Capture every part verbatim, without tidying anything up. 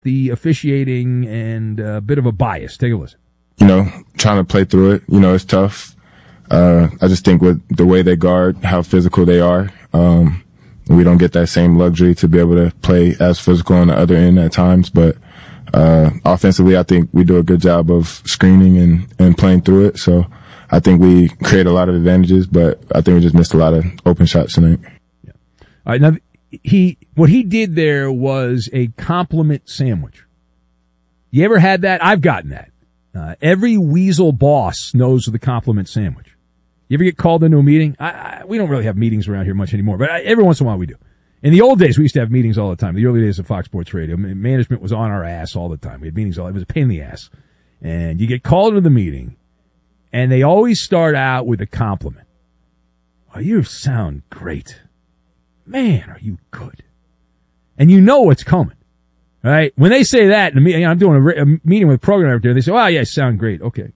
the officiating and a bit of a bias. Take a listen. You know, trying to play through it, you know, it's tough. Uh, I just think with the way they guard, how physical they are, um, we don't get that same luxury to be able to play as physical on the other end at times. But uh, offensively, I think we do a good job of screening and, and playing through it. So I think we create a lot of advantages, but I think we just missed a lot of open shots tonight. Yeah. All right, now, he what he did there was a compliment sandwich. You ever had that? I've gotten that. Uh, every weasel boss knows the compliment sandwich. You ever get called into a meeting? I, I, we don't really have meetings around here much anymore, but I, every once in a while we do. In the old days, we used to have meetings all the time. The early days of Fox Sports Radio, management was on our ass all the time. We had meetings all. It was a pain in the ass. And you get called into the meeting, and they always start out with a compliment. Oh, you sound great. Man, are you good. And you know what's coming. Right? When they say that, and I'm doing a, a meeting with a program director, and they say, oh, yeah, you sound great. Okay.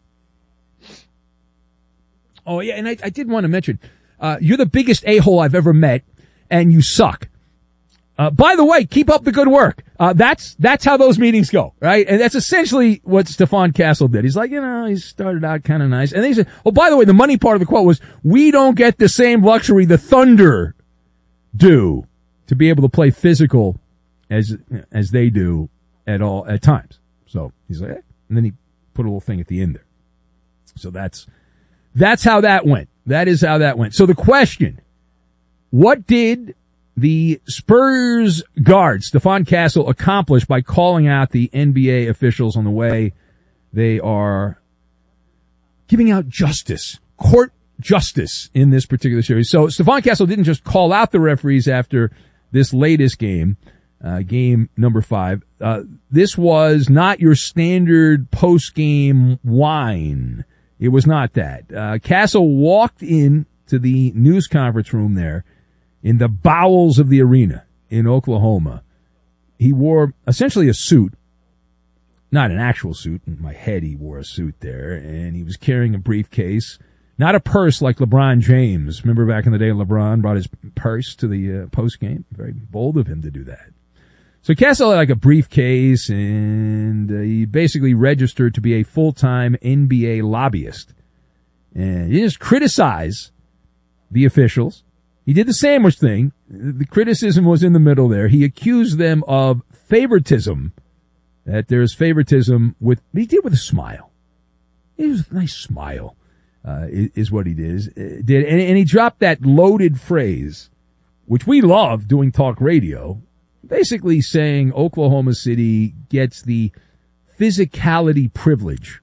Oh, yeah, and I, I did want to mention, uh, you're the biggest a-hole I've ever met, and you suck. Uh, by the way, keep up the good work. Uh, that's, that's how those meetings go, right? And that's essentially what Stephon Castle did. He's like, you know, he started out kind of nice. And then he said, oh, by the way, the money part of the quote was, we don't get the same luxury the Thunder do to be able to play physical as as they do at all at times. So he's like, eh. And then he put a little thing at the end there. So that's that's how that went. That is how that went. So the question, what did the Spurs guard, Stephon Castle, accomplish by calling out the N B A officials on the way they are giving out justice, court justice in this particular series? So Stephon Castle didn't just call out the referees after this latest game. Uh, game number five. Uh, this was not your standard post-game whine. It was not that. Uh, Castle walked in to the news conference room there in the bowels of the arena in Oklahoma. He wore essentially a suit, not an actual suit. In my head, he wore a suit there, and he was carrying a briefcase, not a purse like LeBron James. Remember back in the day, LeBron brought his purse to the uh, post-game? Very bold of him to do that. So Castle had like a briefcase, and uh, he basically registered to be a full-time N B A lobbyist. And he just criticized the officials. He did the sandwich thing. The criticism was in the middle there. He accused them of favoritism, that there's favoritism with, he did with a smile. It was a nice smile, uh, is, is what he did. Is, uh, did and, and he dropped that loaded phrase, which we love doing talk radio, basically saying Oklahoma City gets the physicality privilege.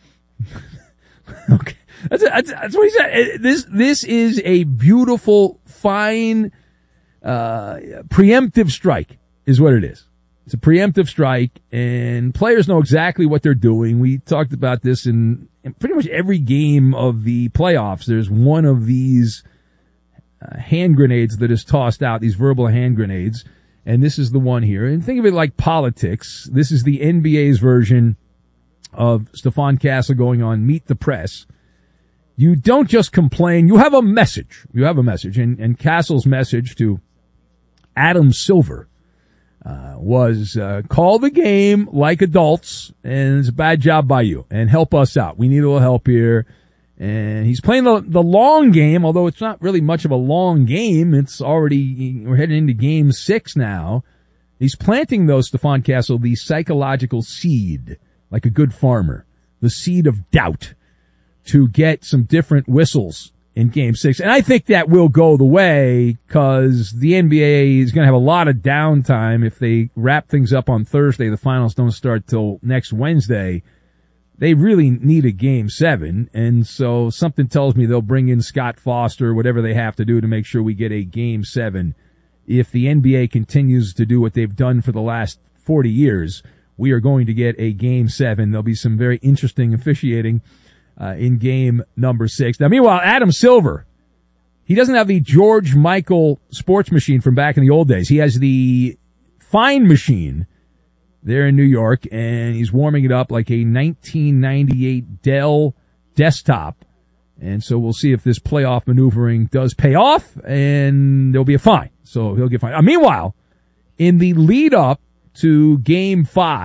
Okay. That's, that's, that's what he said. This, this is a beautiful, fine, uh, preemptive strike is what it is. It's a preemptive strike, and players know exactly what they're doing. We talked about this in, in pretty much every game of the playoffs. There's one of these uh, hand grenades that is tossed out, these verbal hand grenades. And this is the one here. And think of it like politics. This is the N B A's version of Stephon Castle going on Meet the Press. You don't just complain. You have a message. You have a message. And, and Castle's message to Adam Silver uh, was uh, call the game like adults, and it's a bad job by you. And help us out. We need a little help here. And he's playing the, the long game, although it's not really much of a long game. It's already, we're heading into game six now. He's planting, though, Stephon Castle, the psychological seed, like a good farmer, the seed of doubt, to get some different whistles in game six. And I think that will go the way, because the N B A is going to have a lot of downtime if they wrap things up on Thursday. The finals don't start till next Wednesday. They really need a game seven, and so something tells me they'll bring in Scott Foster, whatever they have to do to make sure we get a game seven. If the N B A continues to do what they've done for the last forty years, we are going to get a game seven. There'll be some very interesting officiating uh, in game number six. Now, meanwhile, Adam Silver, he doesn't have the George Michael sports machine from back in the old days. He has the fine machine there in New York, and he's warming it up like a nineteen ninety-eight Dell desktop. And so we'll see if this playoff maneuvering does pay off, and there'll be a fine. So he'll get fined. Uh, meanwhile, in the lead up to game five.